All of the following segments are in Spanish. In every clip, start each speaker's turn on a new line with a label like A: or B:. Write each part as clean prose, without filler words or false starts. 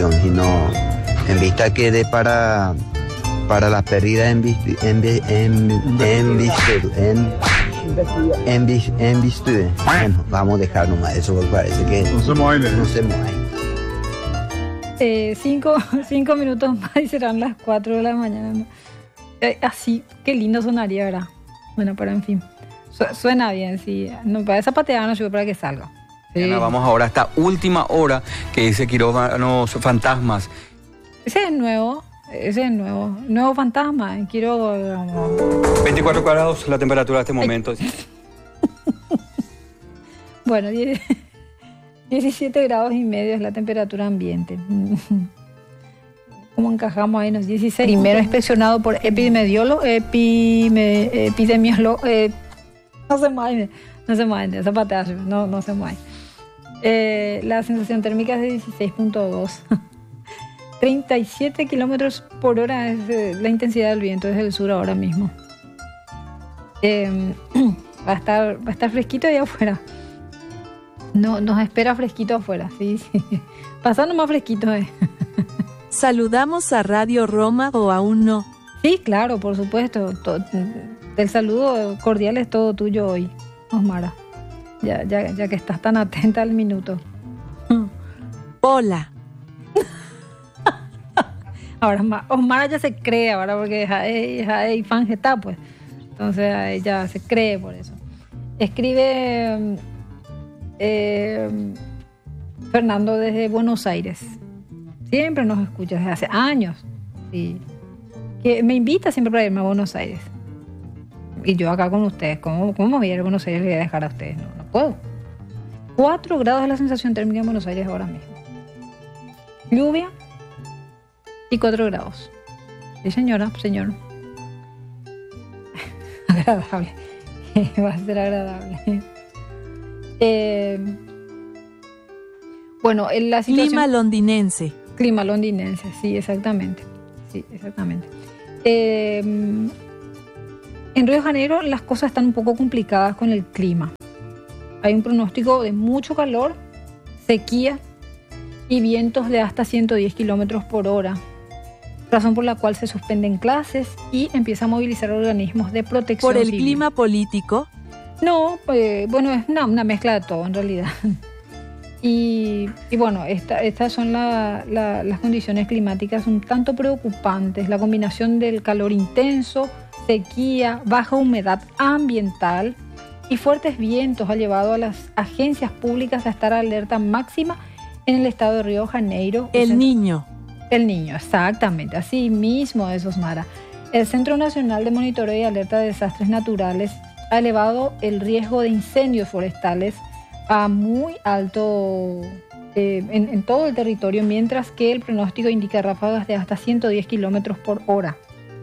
A: situación, sino en vista que de para la pérdida en virtud. Bueno, vamos a dejar nomás eso, porque parece que no se mueve. No se mueve.
B: 5 minutos más y serán las 4 de la mañana. Así, qué lindo sonaría, ¿verdad? Bueno, pero en fin, suena bien, sí. No, para zapatear no sirve para que salga. Sí.
C: Ana, vamos ahora a esta última hora que dice Quirófanos Fantasmas.
B: Ese es nuevo fantasma. Quiero
C: 24 grados la temperatura de este momento.
B: Bueno, 17 grados y medio es la temperatura ambiente. ¿Cómo encajamos ahí en los 16? Primero inspeccionado por epidemiólogo. No se mueve, zapatear, no se mueve. La sensación térmica es de 16.2. 37 kilómetros por hora es la intensidad del viento desde el sur ahora mismo. Va a estar fresquito ahí afuera. No, nos espera fresquito afuera, sí. Pasando más fresquito,
D: ¿Saludamos a Radio Roma o aún no?
B: Sí, claro, por supuesto. El saludo cordial es todo tuyo hoy, Osmara. Ya que estás tan atenta al minuto.
D: Hola.
B: Ahora, Osmara ya se cree ahora porque es fan está, pues. Entonces ella se cree por eso. Escribe Fernando desde Buenos Aires. Siempre nos escucha desde hace años. Sí. Que me invita siempre para irme a Buenos Aires. Y yo acá con ustedes. ¿Cómo voy a ir a Buenos Aires y voy a dejar a ustedes? No puedo. 4 grados de la sensación térmica en Buenos Aires ahora mismo. Lluvia y 4 grados. Sí, señor. Agradable. Va a ser agradable. Bueno, la situación...
D: Clima londinense,
B: sí, exactamente. En Río de Janeiro las cosas están un poco complicadas con el clima. Hay un pronóstico de mucho calor, sequía y vientos de hasta 110 kilómetros por hora, razón por la cual se suspenden clases y empieza a movilizar organismos de protección
D: ¿Por el
B: civil.
D: clima político?
B: No, bueno, es una mezcla de todo en realidad. Y bueno, estas son las condiciones climáticas un tanto preocupantes. La combinación del calor intenso, sequía, baja humedad ambiental y fuertes vientos ha llevado a las agencias públicas a estar alerta máxima en el estado de Río de Janeiro.
D: El Niño,
B: exactamente, así mismo es, Osmara. El Centro Nacional de Monitoreo y Alerta de Desastres Naturales ha elevado el riesgo de incendios forestales a muy alto en todo el territorio, mientras que el pronóstico indica ráfagas de hasta 110 kilómetros por hora.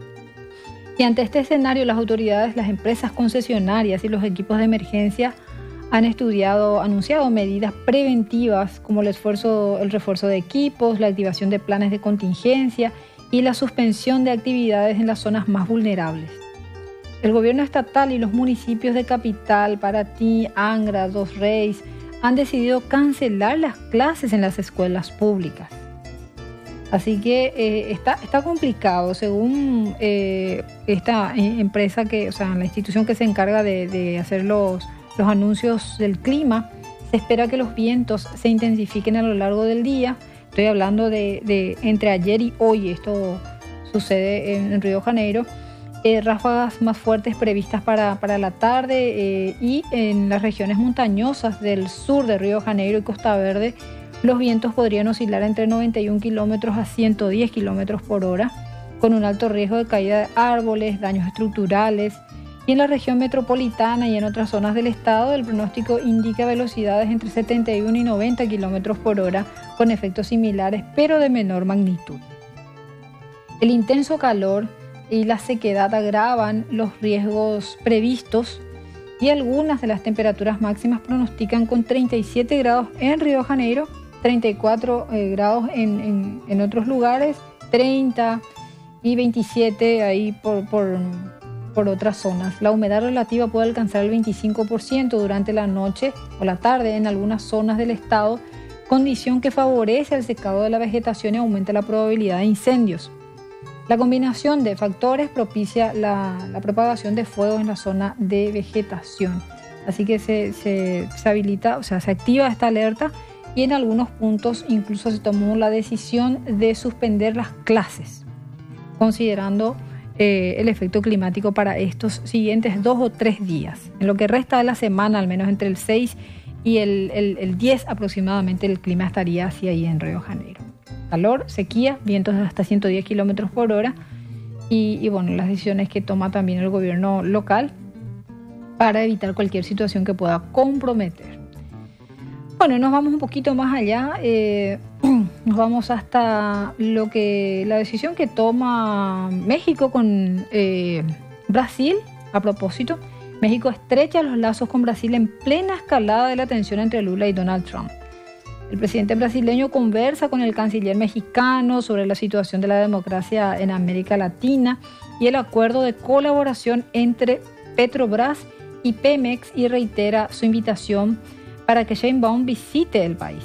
B: Y ante este escenario, las autoridades, las empresas concesionarias y los equipos de emergencia han anunciado medidas preventivas como el refuerzo de equipos, la activación de planes de contingencia y la suspensión de actividades en las zonas más vulnerables. El gobierno estatal y los municipios de Capital, Paraty, Angra, Dos Reis han decidido cancelar las clases en las escuelas públicas. Así que está complicado. Según esta empresa, la institución que se encarga de hacer los anuncios del clima, se espera que los vientos se intensifiquen a lo largo del día. Estoy hablando de entre ayer y hoy. Esto sucede en Río de Janeiro. Ráfagas más fuertes previstas para la tarde y en las regiones montañosas del sur de Río de Janeiro y Costa Verde los vientos podrían oscilar entre 91 kilómetros a 110 kilómetros por hora, con un alto riesgo de caída de árboles, daños estructurales. Y en la región metropolitana y en otras zonas del estado el pronóstico indica velocidades entre 71 y 90 kilómetros por hora con efectos similares pero de menor magnitud. El intenso calor y la sequedad agravan los riesgos previstos y algunas de las temperaturas máximas pronostican con 37 grados en Río de Janeiro, 34 grados en otros lugares, 30 y 27 ahí por otras zonas. La humedad relativa puede alcanzar el 25% durante la noche o la tarde en algunas zonas del estado, condición que favorece el secado de la vegetación y aumenta la probabilidad de incendios. La combinación de factores propicia la propagación de fuegos en la zona de vegetación. Así que se habilita, o sea, se activa esta alerta y en algunos puntos incluso se tomó la decisión de suspender las clases, considerando el efecto climático para estos siguientes 2 o 3 días. En lo que resta de la semana, al menos entre el 6 y el 10 aproximadamente, el clima estaría así ahí en Río de Janeiro. Calor, sequía, vientos de hasta 110 kilómetros por hora y bueno, las decisiones que toma también el gobierno local para evitar cualquier situación que pueda comprometer. Bueno, nos vamos un poquito más allá, nos vamos hasta la decisión que toma México con Brasil. A propósito, México estrecha los lazos con Brasil en plena escalada de la tensión entre Lula y Donald Trump. El presidente brasileño conversa con el canciller mexicano sobre la situación de la democracia en América Latina y el acuerdo de colaboración entre Petrobras y Pemex y reitera su invitación para que Sheinbaum visite el país.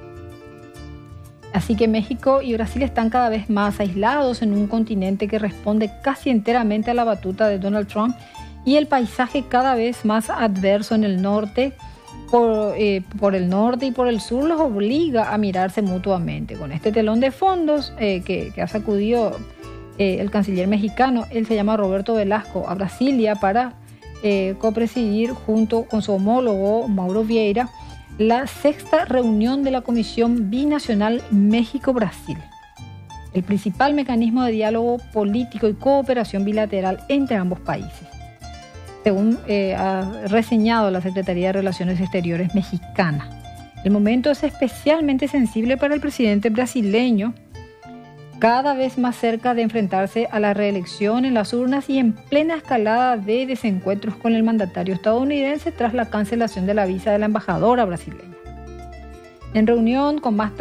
B: Así que México y Brasil están cada vez más aislados en un continente que responde casi enteramente a la batuta de Donald Trump y el paisaje cada vez más adverso en el norte, por el norte y por el sur los obliga a mirarse mutuamente. Con este telón de fondos que ha sacudido el canciller mexicano, él se llama Roberto Velasco, a Brasilia para copresidir junto con su homólogo Mauro Vieira la 6ª reunión de la Comisión Binacional México-Brasil, el principal mecanismo de diálogo político y cooperación bilateral entre ambos países, según ha reseñado la Secretaría de Relaciones Exteriores mexicana. El momento es especialmente sensible para el presidente brasileño, cada vez más cerca de enfrentarse a la reelección en las urnas y en plena escalada de desencuentros con el mandatario estadounidense tras la cancelación de la visa de la embajadora brasileña. En una reunión más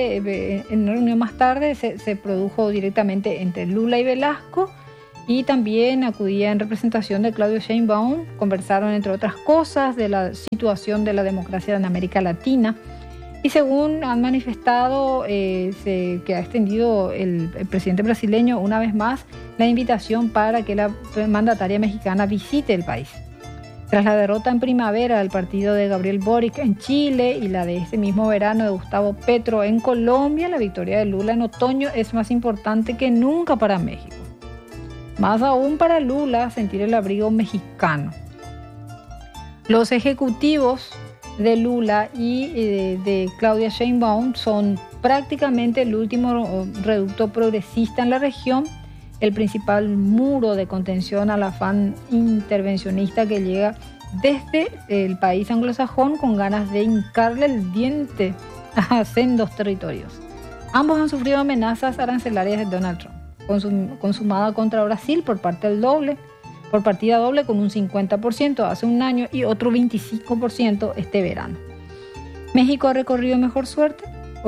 B: tarde se produjo directamente entre Lula y Velasco y también acudía en representación de Claudio Sheinbaum. Conversaron, entre otras cosas, de la situación de la democracia en América Latina. Y según han manifestado, que ha extendido el presidente brasileño una vez más la invitación para que la mandataria mexicana visite el país. Tras la derrota en primavera del partido de Gabriel Boric en Chile y la de este mismo verano de Gustavo Petro en Colombia, la victoria de Lula en otoño es más importante que nunca para México. Más aún para Lula sentir el abrigo mexicano. Los ejecutivos de Lula y de Claudia Sheinbaum son prácticamente el último reducto progresista en la región, el principal muro de contención al afán intervencionista que llega desde el país anglosajón con ganas de hincarle el diente a sendos territorios. Ambos han sufrido amenazas arancelarias de Donald Trump, consumada contra Brasil por partida doble con un 50% hace un año y otro 25% este verano. México ha corrido mejor suerte,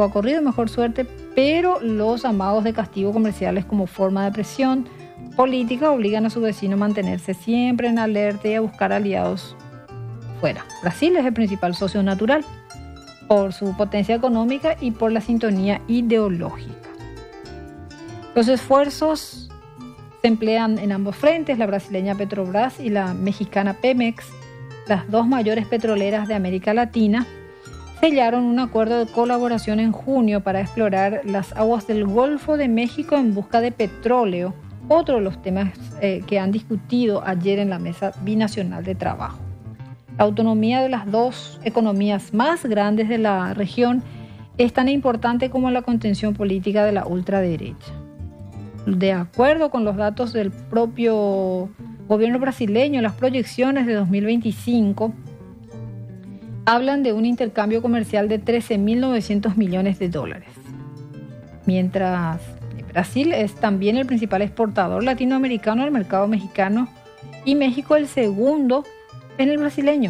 B: pero los amados de castigo comerciales como forma de presión política obligan a su vecino a mantenerse siempre en alerta y a buscar aliados fuera. Brasil es el principal socio natural por su potencia económica y por la sintonía ideológica. Los esfuerzos se emplean en ambos frentes, la brasileña Petrobras y la mexicana Pemex, las dos mayores petroleras de América Latina, sellaron un acuerdo de colaboración en junio para explorar las aguas del Golfo de México en busca de petróleo, otro de los temas que han discutido ayer en la Mesa Binacional de Trabajo. La autonomía de las dos economías más grandes de la región es tan importante como la contención política de la ultraderecha. De acuerdo con los datos del propio gobierno brasileño, las proyecciones de 2025 hablan de un intercambio comercial de 13.900 millones de dólares. Mientras Brasil es también el principal exportador latinoamericano al mercado mexicano y México el segundo en el brasileño.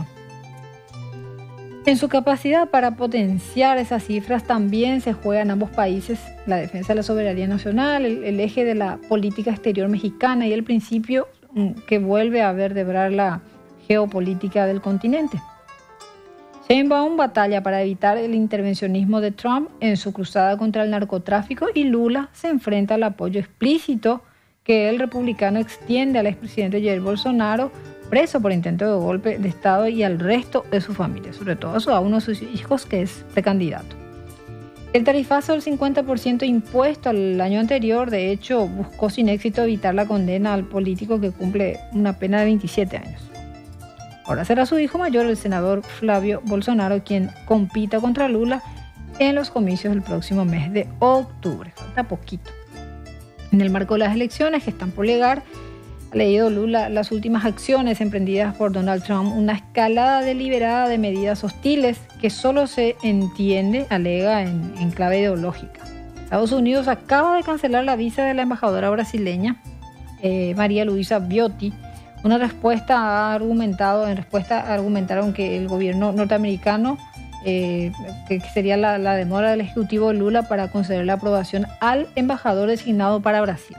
B: En su capacidad para potenciar esas cifras también se juegan ambos países la defensa de la soberanía nacional, el eje de la política exterior mexicana y el principio que vuelve a vertebrar la geopolítica del continente. Sheinbaum batalla para evitar el intervencionismo de Trump en su cruzada contra el narcotráfico y Lula se enfrenta al apoyo explícito que el republicano extiende al expresidente Jair Bolsonaro, preso por intento de golpe de Estado, y al resto de su familia, sobre todo a uno de sus hijos que es precandidato. El tarifazo del 50% impuesto al año anterior, de hecho, buscó sin éxito evitar la condena al político que cumple una pena de 27 años. Ahora será su hijo mayor, el senador Flavio Bolsonaro, quien compita contra Lula en los comicios del próximo mes de octubre. Falta poquito. En el marco de las elecciones que están por llegar, ha leído Lula las últimas acciones emprendidas por Donald Trump, una escalada deliberada de medidas hostiles que solo se entiende, alega, en clave ideológica. Estados Unidos acaba de cancelar la visa de la embajadora brasileña, María Luisa Biotti. En respuesta argumentaron que el gobierno norteamericano, que sería la demora del ejecutivo Lula para conceder la aprobación al embajador designado para Brasil.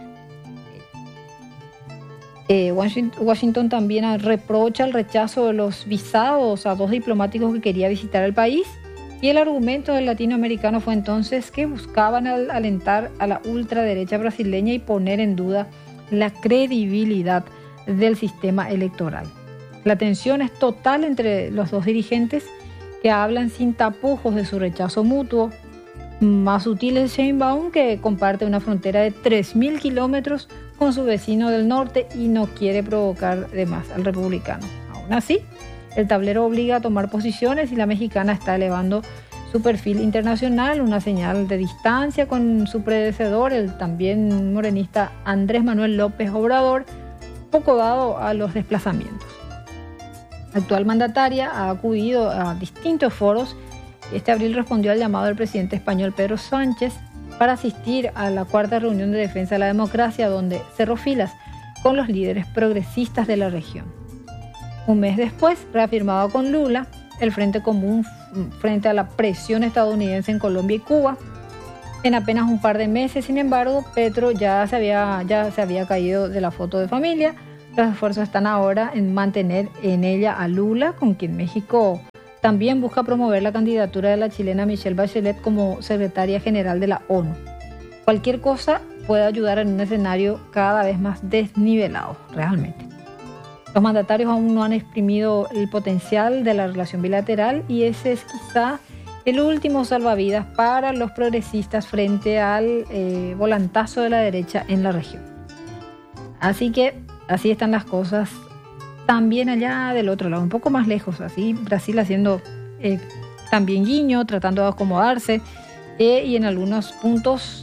B: Washington también reprocha el rechazo de los visados a 2 diplomáticos que quería visitar el país, y el argumento del latinoamericano fue entonces que buscaban alentar a la ultraderecha brasileña y poner en duda la credibilidad del sistema electoral. La tensión es total entre los dos dirigentes, que hablan sin tapujos de su rechazo mutuo. Más sutil es Sheinbaum, que comparte una frontera de 3.000 kilómetros con su vecino del norte y no quiere provocar de más al republicano. Aún así, el tablero obliga a tomar posiciones y la mexicana está elevando su perfil internacional, una señal de distancia con su predecesor, el también morenista Andrés Manuel López Obrador, poco dado a los desplazamientos. La actual mandataria ha acudido a distintos foros. Este abril respondió al llamado del presidente español Pedro Sánchez para asistir a la 4ª reunión de defensa de la democracia, donde cerró filas con los líderes progresistas de la región. Un mes después, reafirmaba con Lula el frente común frente a la presión estadounidense en Colombia y Cuba. En apenas un par de meses, sin embargo, Petro ya se había caído de la foto de familia. Los esfuerzos están ahora en mantener en ella a Lula, con quien México también busca promover la candidatura de la chilena Michelle Bachelet como secretaria general de la ONU. Cualquier cosa puede ayudar en un escenario cada vez más desnivelado, realmente. Los mandatarios aún no han exprimido el potencial de la relación bilateral y ese es quizá el último salvavidas para los progresistas frente al volantazo de la derecha en la región. Así que así están las cosas también allá del otro lado, un poco más lejos, así Brasil haciendo también guiño, tratando de acomodarse y en algunos puntos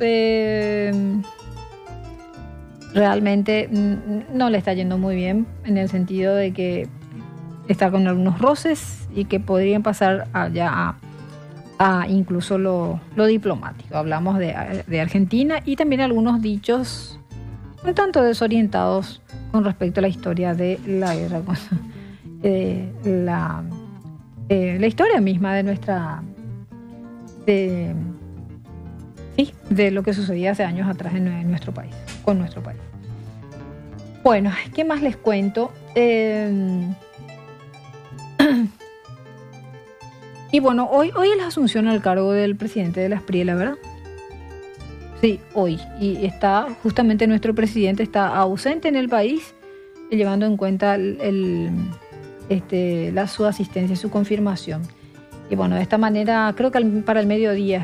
B: realmente no le está yendo muy bien, en el sentido de que está con algunos roces y que podrían pasar allá a incluso lo diplomático. Hablamos de Argentina y también algunos dichos un tanto desorientados con respecto a la historia de la guerra, la historia misma de de lo que sucedía hace años atrás en nuestro país, con nuestro país. Bueno, ¿qué más les cuento? Y bueno, hoy es la asunción al cargo del presidente de la Espriella, ¿verdad? Sí, hoy. Y está, justamente nuestro presidente está ausente en el país, llevando en cuenta su asistencia y su confirmación. Y bueno, de esta manera, creo que para el mediodía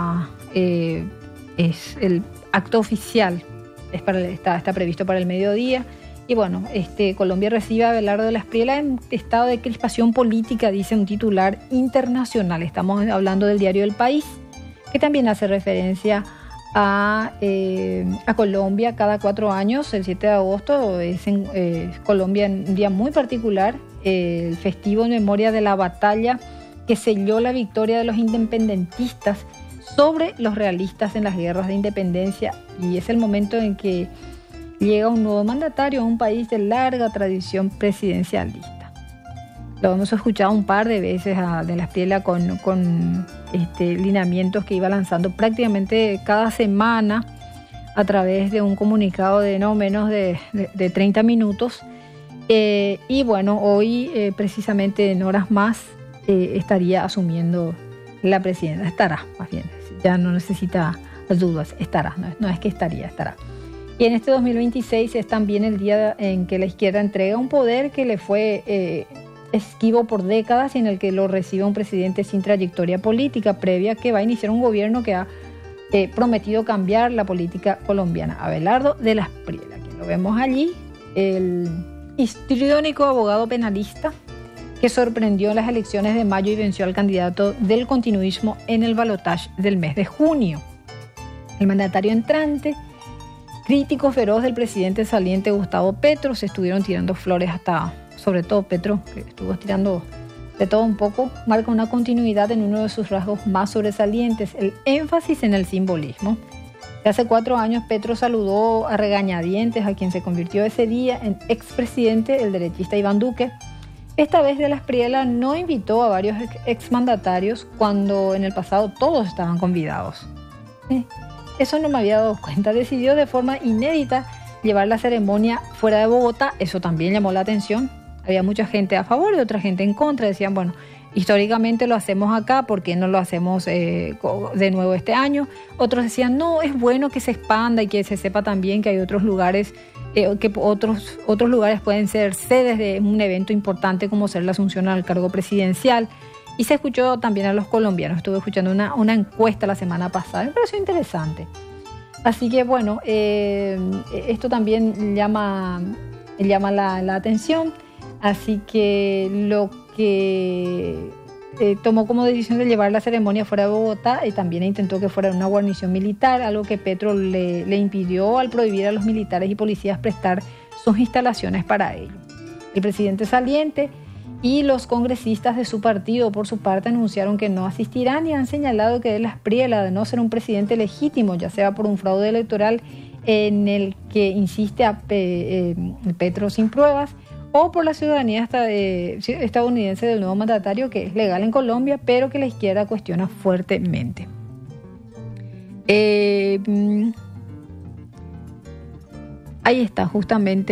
B: es el acto oficial, está previsto para el mediodía. Y bueno, Colombia recibe a Abelardo de la Espriella en estado de crispación política, dice un titular internacional. Estamos hablando del diario El País, que también hace referencia a Colombia cada 4 años. El 7 de agosto es Colombia un día muy particular, el festivo en memoria de la batalla que selló la victoria de los independentistas sobre los realistas en las guerras de independencia, y es el momento en que llega un nuevo mandatario a un país de larga tradición presidencialista. Lo hemos escuchado un par de veces de la Espriella con lineamientos que iba lanzando prácticamente cada semana a través de un comunicado de no menos de 30 minutos. Y bueno, hoy precisamente en horas más estaría asumiendo la presidencia. Estará, más bien, ya no necesita dudas, estará, no es que estaría, estará. Y en este 2026 es también el día en que la izquierda entrega un poder que le fue esquivo por décadas y en el que lo recibe un presidente sin trayectoria política previa, que va a iniciar un gobierno que ha prometido cambiar la política colombiana. Abelardo de las Espriella, que lo vemos allí, el histriónico abogado penalista que sorprendió en las elecciones de mayo y venció al candidato del continuismo en el balotaje del mes de junio. El mandatario entrante, crítico feroz del presidente saliente Gustavo Petro, se estuvieron tirando flores hasta, sobre todo Petro, que estuvo tirando de todo un poco, marca una continuidad en uno de sus rasgos más sobresalientes, el énfasis en el simbolismo. Hace 4 años Petro saludó a regañadientes a quien se convirtió ese día en expresidente, el derechista Iván Duque. Esta vez de la Espriella no invitó a varios exmandatarios cuando en el pasado todos estaban convidados. Eso no me había dado cuenta. Decidió de forma inédita llevar la ceremonia fuera de Bogotá. Eso también llamó la atención. Había mucha gente a favor y otra gente en contra. Decían, bueno, históricamente lo hacemos acá, ¿por qué no lo hacemos de nuevo este año? Otros decían, no, es bueno que se expanda y que se sepa también que hay otros lugares, que otros lugares pueden ser sedes de un evento importante como ser la asunción al cargo presidencial. Y se escuchó también a los colombianos. Estuve escuchando una encuesta la semana pasada. Me pareció interesante. Así que bueno, esto también llama la atención. Así que lo que tomó como decisión de llevar la ceremonia fuera de Bogotá y también intentó que fuera una guarnición militar, algo que Petro le impidió al prohibir a los militares y policías prestar sus instalaciones para ello. El presidente saliente y los congresistas de su partido, por su parte, anunciaron que no asistirán y han señalado que de la Espriella, de no ser un presidente legítimo, ya sea por un fraude electoral en el que insiste a Petro sin pruebas, o por la ciudadanía estadounidense del nuevo mandatario, que es legal en Colombia, pero que la izquierda cuestiona fuertemente. Ahí está justamente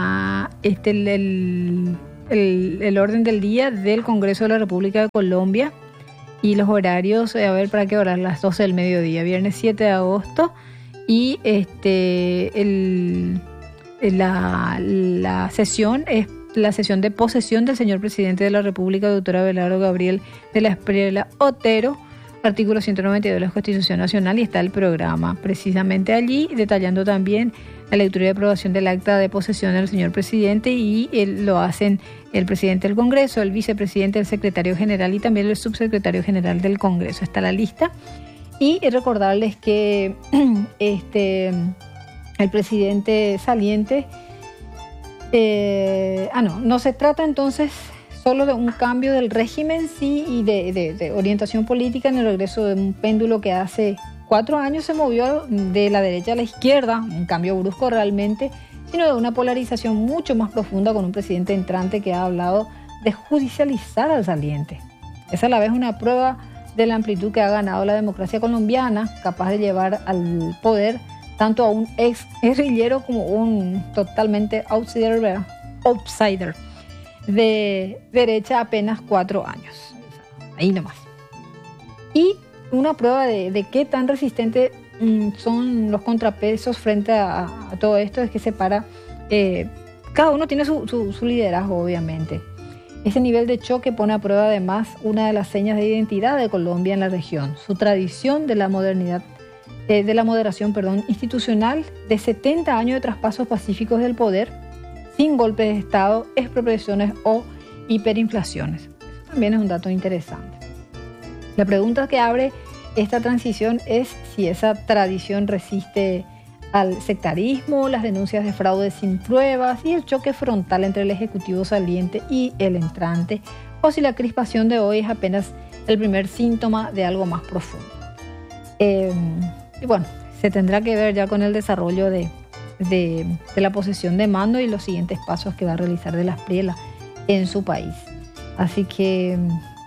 B: el orden del día del Congreso de la República de Colombia y los horarios, a ver para qué hora, las 12 del mediodía, viernes 7 de agosto, y la sesión es la sesión de posesión del señor presidente de la República, doctor Abelardo Gabriel de la Espriella Otero, artículo 192 de la Constitución Nacional, y está el programa precisamente allí, detallando también la lectura y aprobación del acta de posesión del señor presidente, y lo hacen el presidente del Congreso, el vicepresidente, el secretario general y también el subsecretario general del Congreso. Está la lista. Y recordarles que el presidente saliente, no se trata entonces solo de un cambio del régimen, sí, y de orientación política en el regreso de un péndulo que hace 4 años se movió de la derecha a la izquierda, un cambio brusco realmente, sino de una polarización mucho más profunda con un presidente entrante que ha hablado de judicializar al saliente. Esa a la vez es una prueba de la amplitud que ha ganado la democracia colombiana, capaz de llevar al poder tanto a un ex guerrillero como un totalmente outsider de derecha apenas 4 años. Ahí nomás. Y una prueba de qué tan resistentes son los contrapesos frente a todo esto es que cada uno tiene su liderazgo, obviamente. Ese nivel de choque pone a prueba además una de las señas de identidad de Colombia en la región, su tradición de la moderación institucional, de 70 años de traspasos pacíficos del poder, sin golpes de Estado, expropiaciones o hiperinflaciones. Eso también es un dato interesante. La pregunta que abre esta transición es si esa tradición resiste al sectarismo, las denuncias de fraude sin pruebas y el choque frontal entre el ejecutivo saliente y el entrante, o si la crispación de hoy es apenas el primer síntoma de algo más profundo. Y bueno, se tendrá que ver ya con el desarrollo de la posesión de mando y los siguientes pasos que va a realizar de la Espriella en su país. Así que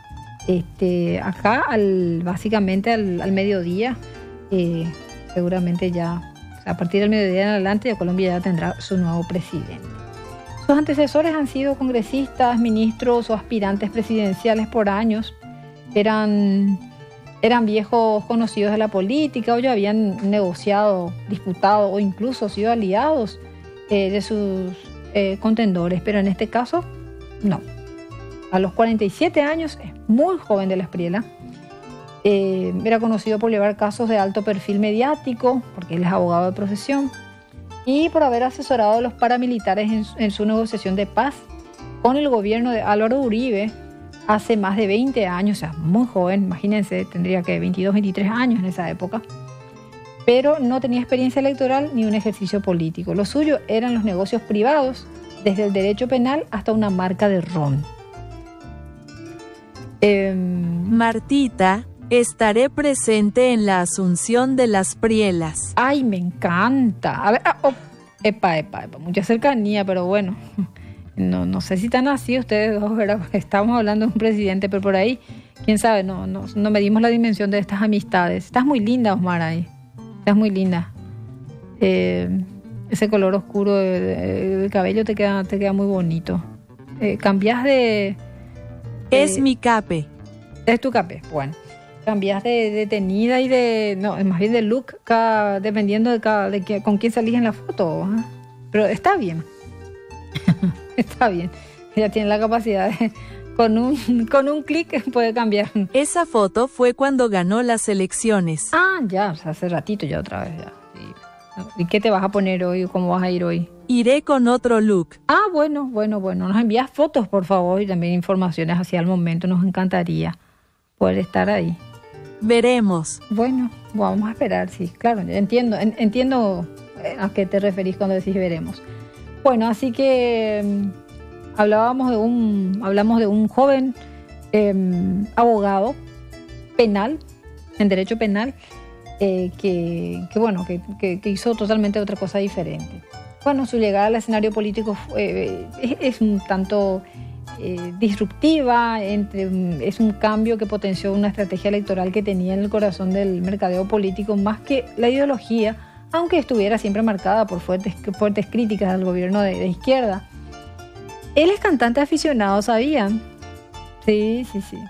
B: acá básicamente al mediodía, seguramente ya, a partir del mediodía en adelante, ya Colombia ya tendrá su nuevo presidente. Sus antecesores han sido congresistas, ministros o aspirantes presidenciales por años. Eran viejos conocidos de la política o ya habían negociado, disputado o incluso sido aliados de sus contendores. Pero en este caso, no. A los 47 años, es muy joven de la Espriella. Era conocido por llevar casos de alto perfil mediático, porque él es abogado de profesión, y por haber asesorado a los paramilitares en su negociación de paz con el gobierno de Álvaro Uribe hace más de 20 años, o sea, muy joven, imagínense, tendría que 22, 23 años en esa época, pero no tenía experiencia electoral ni un ejercicio político. Lo suyo eran los negocios privados, desde el derecho penal hasta una marca de ron.
D: Martita, estaré presente en la Asunción de las Prielas.
B: Ay, me encanta. A ver, epa, mucha cercanía, pero bueno, no sé si están así ustedes dos, ¿verdad? Estamos hablando de un presidente, pero por ahí, quién sabe, no medimos la dimensión de estas amistades. Estás muy linda, Osmar, ahí. Estás muy linda. Ese color oscuro de cabello te queda muy bonito. Cambias de...
D: Es mi cape.
B: Es tu cape, bueno. Cambias de tenida y más bien de look, dependiendo de con quién salís en la foto. ¿Eh? Pero está bien. Está bien. Ella tiene la capacidad de, con un clic puede cambiar.
D: Esa foto fue cuando ganó las elecciones.
B: Ah, ya, o sea, hace ratito ya otra vez. Ya. ¿Y qué te vas a poner hoy? ¿Cómo vas a ir hoy?
D: Iré con otro look.
B: Ah, bueno. Nos envías fotos, por favor, y también informaciones hacia el momento. Nos encantaría poder estar ahí.
D: Veremos.
B: Bueno, vamos a esperar, sí, claro, entiendo a qué te referís cuando decís veremos. Bueno, así que hablamos de un joven abogado penal, en derecho penal, que hizo totalmente otra cosa diferente. Bueno, su llegada al escenario político es un tanto disruptiva, es un cambio que potenció una estrategia electoral que tenía en el corazón del mercadeo político más que la ideología, aunque estuviera siempre marcada por fuertes críticas al gobierno de izquierda. Él es cantante aficionado, ¿sabían? Sí.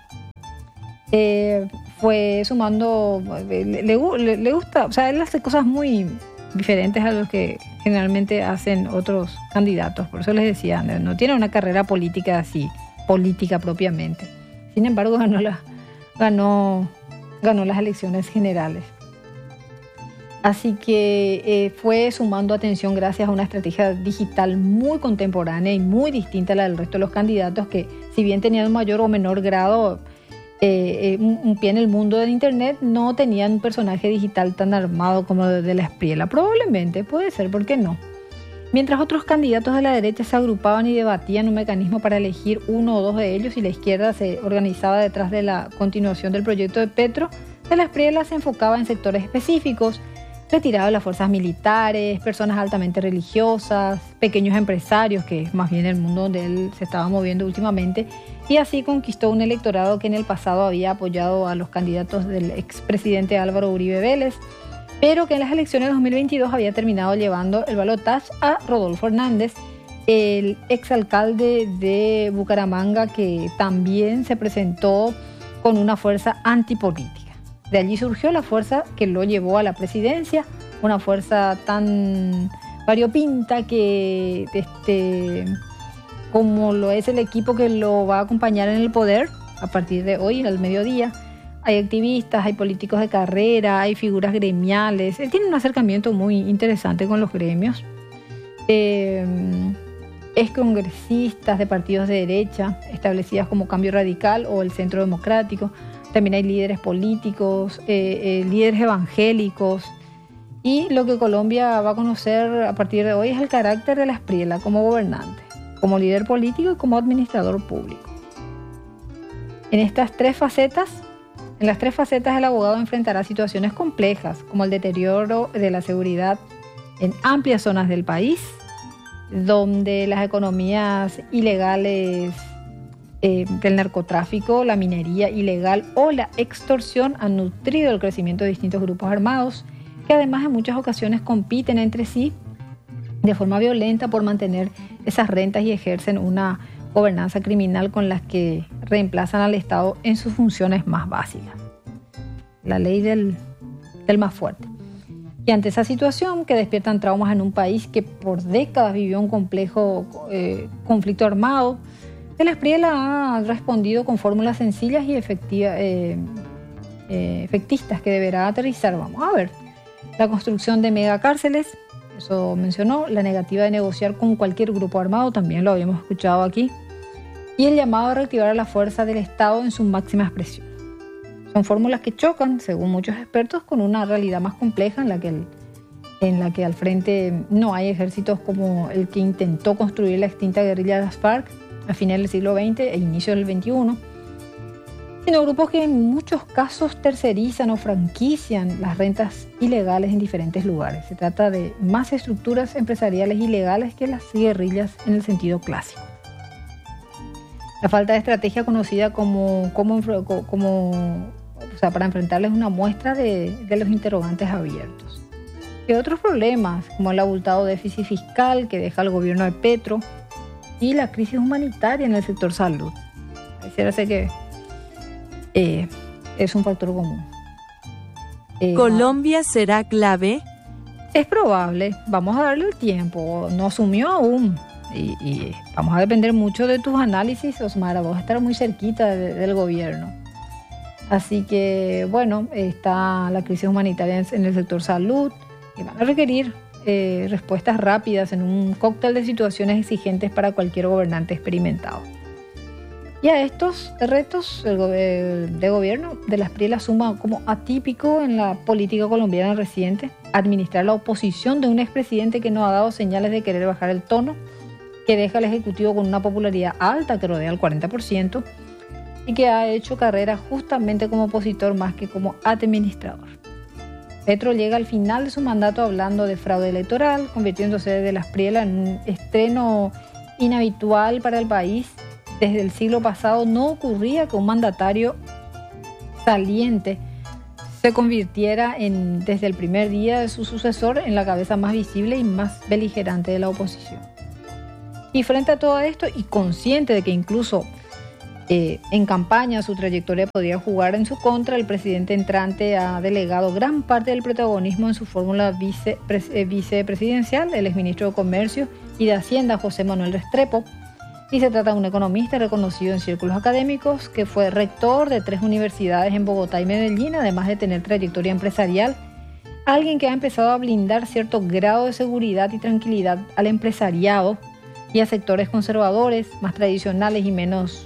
B: Fue sumando, le gusta, o sea, él hace cosas muy diferentes a los que generalmente hacen otros candidatos. Por eso les decía, no tiene una carrera política así, política propiamente. Sin embargo, ganó las elecciones generales. Así que fue sumando atención gracias a una estrategia digital muy contemporánea y muy distinta a la del resto de los candidatos que, si bien tenían un mayor o menor grado un pie en el mundo del internet, no tenían un personaje digital tan armado como el de la Espriella. Probablemente, puede ser, ¿por qué no? Mientras otros candidatos de la derecha se agrupaban y debatían un mecanismo para elegir uno o dos de ellos y la izquierda se organizaba detrás de la continuación del proyecto de Petro, de la Espriella se enfocaba en sectores específicos, retirado de las fuerzas militares, personas altamente religiosas, pequeños empresarios, que es más bien el mundo donde él se estaba moviendo últimamente, y así conquistó un electorado que en el pasado había apoyado a los candidatos del expresidente Álvaro Uribe Vélez, pero que en las elecciones de 2022 había terminado llevando el balotaje a Rodolfo Hernández, el exalcalde de Bucaramanga, que también se presentó con una fuerza antipolítica. De allí surgió la fuerza que lo llevó a la presidencia, una fuerza tan variopinta que como lo es el equipo que lo va a acompañar en el poder a partir de hoy, al mediodía. Hay activistas, hay políticos de carrera, hay figuras gremiales. Él tiene un acercamiento muy interesante con los gremios. Es congresistas de partidos de derecha, establecidas como Cambio Radical o el Centro Democrático. También hay líderes políticos, líderes evangélicos. Y lo que Colombia va a conocer a partir de hoy es el carácter de la Espriella como gobernante, como líder político y como administrador público. En las tres facetas el abogado enfrentará situaciones complejas, como el deterioro de la seguridad en amplias zonas del país, donde las economías ilegales del narcotráfico, la minería ilegal o la extorsión han nutrido el crecimiento de distintos grupos armados, que además en muchas ocasiones compiten entre sí de forma violenta por mantener esas rentas y ejercen una gobernanza criminal con las que reemplazan al Estado en sus funciones más básicas. La ley del más fuerte. Y ante esa situación que despiertan traumas en un país que por décadas vivió un complejo conflicto armado, De la Espriella ha respondido con fórmulas sencillas y efectistas que deberá aterrizar. Vamos a ver. La construcción de megacárceles, eso mencionó, la negativa de negociar con cualquier grupo armado, también lo habíamos escuchado aquí, y el llamado a reactivar a la fuerza del Estado en su máxima expresión. Son fórmulas que chocan, según muchos expertos, con una realidad más compleja en la que al frente no hay ejércitos como el que intentó construir la extinta guerrilla de las FARC a finales del siglo XX e inicio del XXI, sino grupos que en muchos casos tercerizan o franquician las rentas ilegales en diferentes lugares. Se trata de más estructuras empresariales ilegales que las guerrillas en el sentido clásico. La falta de estrategia conocida para enfrentarles una muestra de los interrogantes abiertos. Y otros problemas, como el abultado déficit fiscal que deja el gobierno de Petro y la crisis humanitaria en el sector salud. Pareciera ser que es un factor común.
D: ¿Colombia será clave?
B: Es probable, vamos a darle el tiempo, no asumió aún. Y vamos a depender mucho de tus análisis, Osmara, vos a estar muy cerquita del gobierno. Así que, bueno, está la crisis humanitaria en el sector salud y van a requerir respuestas rápidas en un cóctel de situaciones exigentes para cualquier gobernante experimentado. Y a estos retos de gobierno de la Espriella suma como atípico en la política colombiana reciente administrar la oposición de un expresidente que no ha dado señales de querer bajar el tono, que deja al Ejecutivo con una popularidad alta que rodea el 40% y que ha hecho carrera justamente como opositor más que como administrador. Petro llega al final de su mandato hablando de fraude electoral, convirtiéndose de la Espriella en un estreno inhabitual para el país. Desde el siglo pasado no ocurría que un mandatario saliente se convirtiera desde el primer día de su sucesor en la cabeza más visible y más beligerante de la oposición. Y frente a todo esto, y consciente de que incluso en campaña su trayectoria podría jugar en su contra, el presidente entrante ha delegado gran parte del protagonismo en su fórmula vicepresidencial, el exministro de Comercio y de Hacienda, José Manuel Restrepo. Y se trata de un economista reconocido en círculos académicos que fue rector de 3 universidades en Bogotá y Medellín, además de tener trayectoria empresarial. Alguien que ha empezado a blindar cierto grado de seguridad y tranquilidad al empresariado y a sectores conservadores, más tradicionales y menos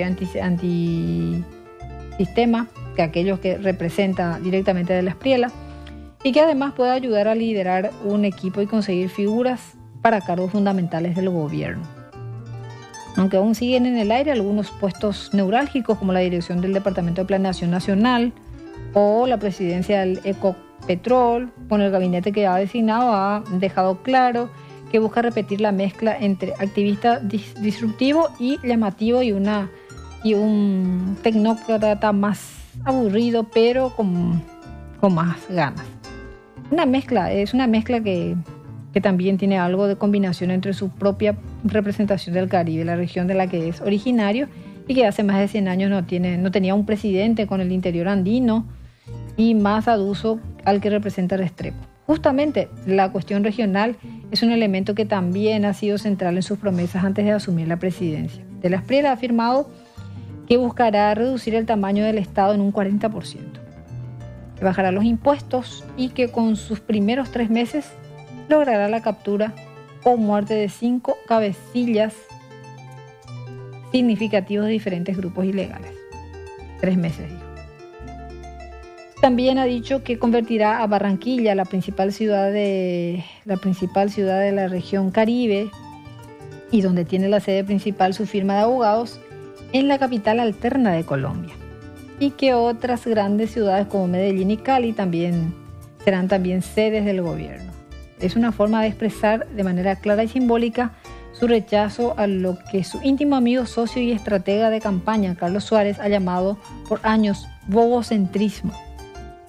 B: antisistema que aquellos que representa directamente de la Espriella, y que además puede ayudar a liderar un equipo y conseguir figuras para cargos fundamentales del gobierno. Aunque aún siguen en el aire algunos puestos neurálgicos como la dirección del Departamento de Planeación Nacional o la presidencia del Ecopetrol, con el gabinete que ha designado ha dejado claro que busca repetir la mezcla entre activista disruptivo y llamativo y un tecnócrata más aburrido pero con más ganas. Es una mezcla que también tiene algo de combinación entre su propia representación del Caribe, la región de la que es originario, y que hace más de 100 años no tenía un presidente con el interior andino y más aduso al que representa Restrepo. Justamente la cuestión regional es un elemento que también ha sido central en sus promesas antes de asumir la presidencia. De la Espriella ha afirmado que buscará reducir el tamaño del Estado en un 40%, que bajará los impuestos y que con sus primeros 3 meses logrará la captura o muerte de 5 cabecillas significativos de diferentes grupos ilegales. 3 meses, dijo. También ha dicho que convertirá a Barranquilla, la principal ciudad de la región Caribe y donde tiene la sede principal su firma de abogados, en la capital alterna de Colombia. Y que otras grandes ciudades como Medellín y Cali serán también sedes del gobierno. Es una forma de expresar de manera clara y simbólica su rechazo a lo que su íntimo amigo, socio y estratega de campaña, Carlos Suárez, ha llamado por años bobocentrismo.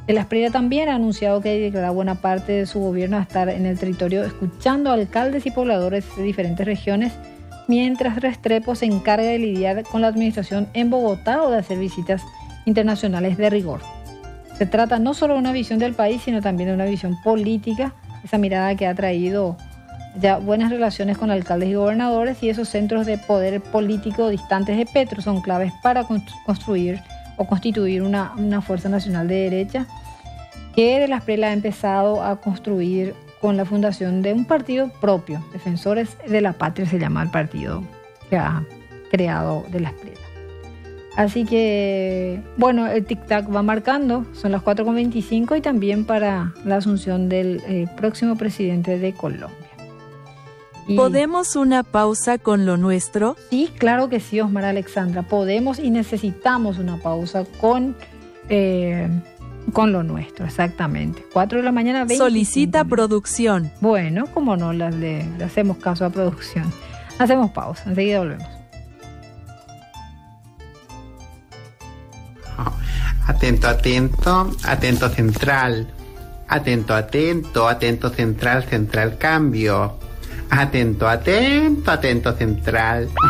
B: El Asprilla también ha anunciado que dedicará buena parte de su gobierno a estar en el territorio escuchando a alcaldes y pobladores de diferentes regiones, mientras Restrepo se encarga de lidiar con la administración en Bogotá o de hacer visitas internacionales de rigor. Se trata no solo de una visión del país, sino también de una visión política, esa mirada que ha traído ya buenas relaciones con alcaldes y gobernadores, y esos centros de poder político distantes de Petro son claves para construir o constituir una fuerza nacional de derecha que de la Esprela ha empezado a construir con la fundación de un partido propio, Defensores de la Patria se llama el partido que ha creado de la Esprela. Así que, bueno, el tic-tac va marcando, son las 4:25 y también para la asunción del próximo presidente de Colombia.
D: ¿Podemos una pausa con lo nuestro?
B: Sí, claro que sí, Osmar Alexandra. Podemos y necesitamos una pausa con lo nuestro, exactamente. 4 de la mañana, 25
D: Solicita
B: minutos.
D: Producción.
B: Bueno, cómo no, le hacemos caso a producción. Hacemos pausa, enseguida volvemos.
E: Atento, atento, atento central. Atento, atento, atento central, central cambio. Atento, atento, atento central.